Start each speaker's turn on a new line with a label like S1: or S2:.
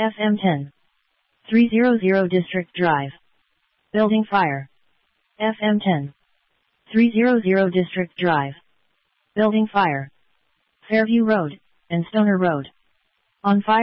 S1: FM10. 300 District Drive. Building fire. FM10. 300 District Drive. Building fire. Fairview Road, and Stoner Road. On fire.